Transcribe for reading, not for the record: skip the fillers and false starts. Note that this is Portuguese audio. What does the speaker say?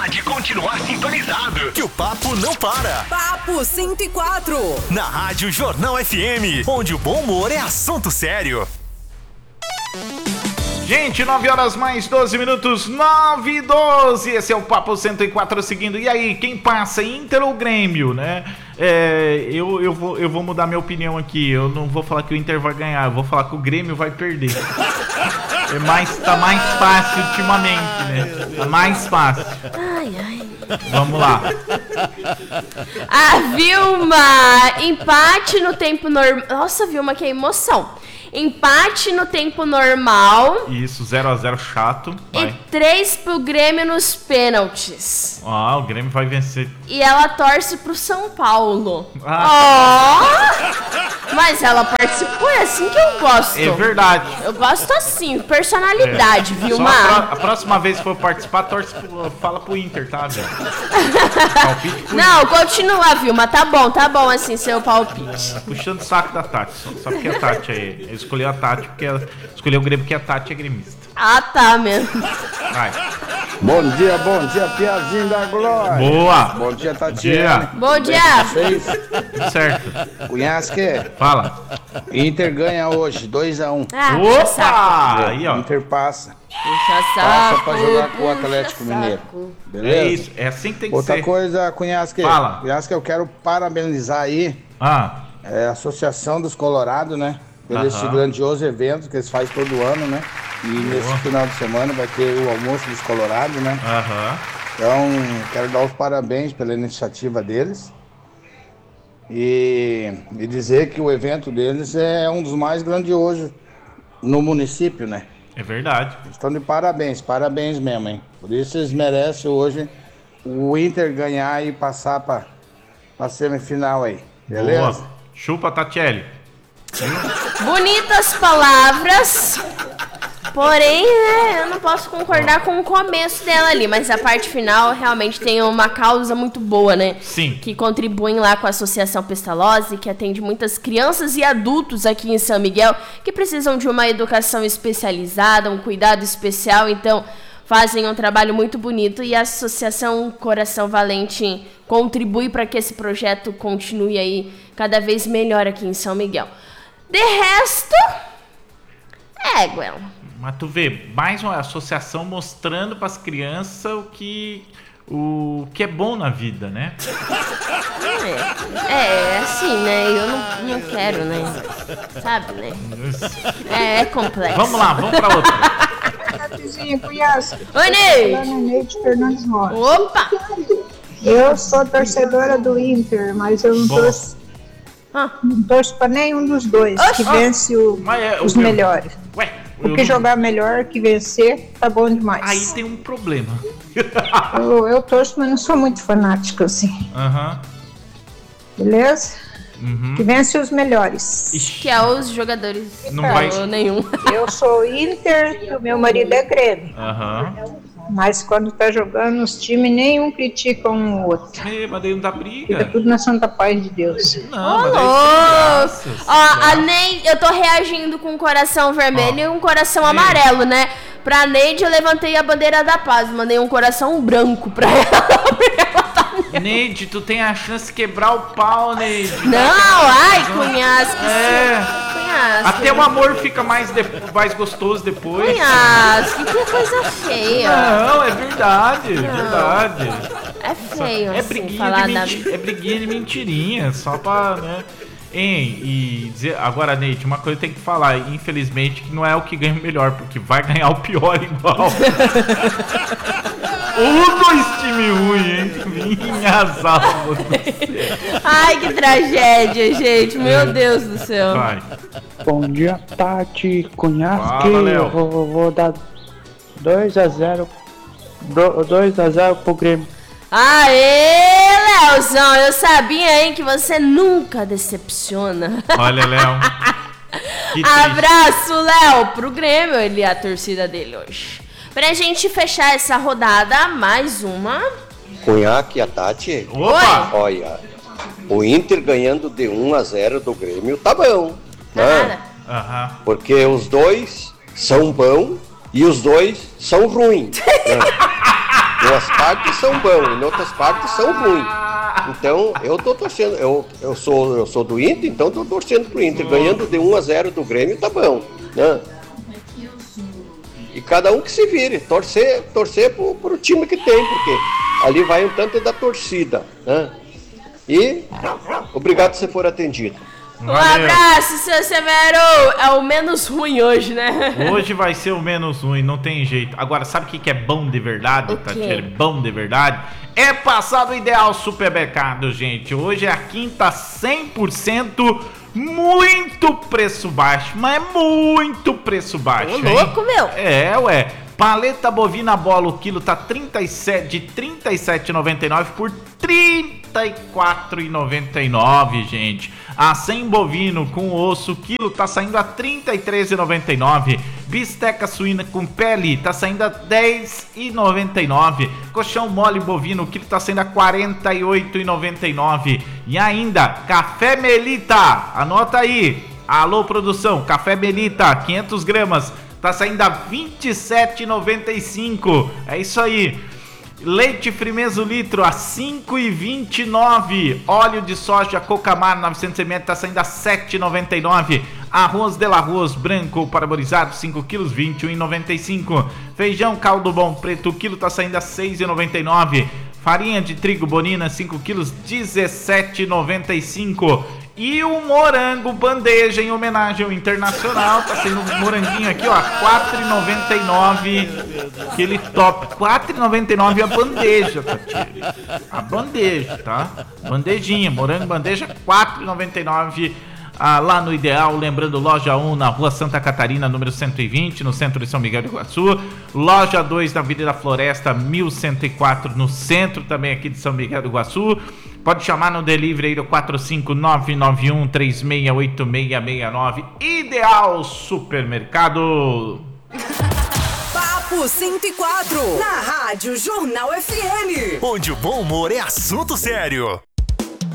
de continuar sintonizado, que o papo não para. Papo 104. Na Rádio Jornal FM, onde o bom humor é assunto sério. Gente, 9 horas mais 12 minutos, 9h12. Esse é o Papo 104 seguindo. E aí, quem passa, Inter ou Grêmio, né? Eu vou mudar minha opinião aqui. Eu não vou falar que o Inter vai ganhar, eu vou falar que o Grêmio vai perder. Tá mais fácil ultimamente, né? Tá mais fácil. Ai. Vamos lá. A Vilma, empate no tempo normal. Nossa, Vilma, que emoção. Empate no tempo normal. Isso, 0x0 chato. Vai. E 3 pro Grêmio nos pênaltis. O Grêmio vai vencer. E ela torce pro São Paulo. Mas ela participou, é assim que eu gosto. É verdade. Eu gosto assim, personalidade, Vilma. A próxima vez que for participar, fala pro Inter, tá, velho? Palpite pro Não, Inter. continua, Vilma. Tá bom assim, seu palpite. Tá puxando o saco da Tati. Só porque a Tati eu escolhi a Tati porque escolheu o Grêmio porque a Tati é gremista. Ah, tá mesmo. Vai. Bom dia, Piazinho da Glória. Boa. Bom dia, Tatiana. Bom dia. Tudo certo. Cunhasque, Fala. Inter ganha hoje, 2x1. Opa! Aí, ó. Inter passa. Puxa Passa saco. pra jogar com o Atlético Mineiro. Beleza? É isso. É assim que tem que Outra ser. coisa, Cunhasque. Fala. Cunhasque, eu quero parabenizar aí a Associação dos Colorados, né? Por esse grandioso evento que eles fazem todo ano, né? E nesse final de semana vai ter o almoço dos Colorados, né? Então, quero dar os parabéns pela iniciativa deles. E dizer que o evento deles é um dos mais grandiosos no município, né? É verdade. Estão de parabéns mesmo, hein? Por isso eles merecem hoje o Inter ganhar e passar para a semifinal aí, beleza? Boa. Chupa, Tatiele. Bonitas palavras. Porém, né, eu não posso concordar com o começo dela ali, mas a parte final realmente tem uma causa muito boa, né? Sim. Que contribuem lá com a Associação Pestalozzi, que atende muitas crianças e adultos aqui em São Miguel que precisam de uma educação especializada, um cuidado especial, então fazem um trabalho muito bonito e a Associação Coração Valente contribui para que esse projeto continue aí cada vez melhor aqui em São Miguel. De resto, Gwen. Mas tu vê, mais uma associação mostrando para as crianças o que é bom na vida, né? Assim, né? Eu não quero, né? Sabe, né? É complexo. Vamos lá, vamos para outra. Tatizinha, Cunhasque. Oi, Neide. Neide Fernandes Rocha. Opa! Eu sou torcedora do Inter, mas eu não torço para nenhum dos dois, que vence os melhores. Ué, porque jogar melhor que vencer, tá bom demais. Aí tem um problema. Eu torço, mas não sou muito fanática assim. Beleza? Que vence os melhores. Que é os jogadores. Não vai nenhum. Eu sou Inter, o meu marido é Grêmio. Mas quando tá jogando, os times nenhum criticam um o outro. Mas daí não dá briga. Fica tudo na santa paz de Deus. Não, mas daí a Neide, eu tô reagindo com um coração vermelho e um coração amarelo, né? Pra Neide eu levantei a bandeira da paz, mandei um coração branco pra ela. Neide, tu tem a chance de quebrar o pau, Neide. Não, Cunhasque. Até o amor fica mais gostoso depois. Cunhasque, que coisa feia. Não, é verdade, verdade. É feio, é assim, briguinha falar é briguinha de mentirinha, só pra, né? E dizer, agora, Neide, uma coisa tem que falar, infelizmente, que não é o que ganha melhor, porque vai ganhar o pior igual. Dois times ruins, hein? Minhas almas. Ai, que tragédia, gente. Meu Deus do céu. Vai. Bom dia, Tati, Cunhasque. Léo. Vou dar 2x0. 2x0 pro Grêmio. Aê, Leozão, eu sabia, hein, que você nunca decepciona. Olha, Léo. Abraço, Léo, pro Grêmio, ele é a torcida dele hoje. Pra gente fechar essa rodada, mais uma. Cunhaque e a Tati. Opa! Olha, o Inter ganhando de 1x0 do Grêmio tá bom. Nada. Porque os dois são bons e os dois são ruins. Não umas partes são bons, em outras partes são ruins. Então, eu tô torcendo, eu sou do Inter, então tô torcendo pro Inter. Ganhando de 1-0 do Grêmio, tá bom, né? E cada um que se vire, torcer pro time que tem, porque ali vai um tanto da torcida, né? E obrigado se for atendido. Um abraço, seu Severo! É o menos ruim hoje, né? Hoje vai ser o menos ruim, não tem jeito. Agora, sabe o que é bom de verdade, Tatiana? Bom de verdade? É passar do Ideal Supermercado, gente. Hoje é a quinta 100%, muito preço baixo. Mas é muito preço baixo, hein? Louco, meu! É, ué. Paleta bovina bola, o quilo tá de R$ 37,99 por R$ 34,99, gente. A 100 bovino com osso, o quilo tá saindo a R$ 33,99. Bisteca suína com pele tá saindo a R$ 10,99. Colchão mole bovino, o quilo tá saindo a R$ 48,99. E ainda, café Melita, anota aí. Alô, produção, café Melita, 500 gramas. Tá saindo a R$ 27,95. É isso aí. Leite Frimeso litro a R$ 5,29. Óleo de soja Cocamar 900 ml tá saindo a R$ 7,99. Arroz de l'arroz branco parabolizado 5 kg R$ 21,95. Feijão caldo bom preto, o quilo tá saindo a R$ 6,99. Farinha de trigo bonina 5 kg R$ 17,95. E o morango bandeja em homenagem ao Internacional. Tá sendo um moranguinho aqui, ó, R$ 4,99. Aquele top. R$ 4,99 a bandeja, Tatiana. A bandeja, tá? Bandejinha, morango bandeja, R$ 4,99. Lá no Ideal, lembrando, loja 1 na Rua Santa Catarina, número 120, no centro de São Miguel do Iguaçu. Loja 2 na Avenida Floresta, 1104, no centro também aqui de São Miguel do Iguaçu. Pode chamar no delivery aí do 45991368669. Ideal Supermercado. Papo 104, na Rádio Jornal FM. Onde o bom humor é assunto sério.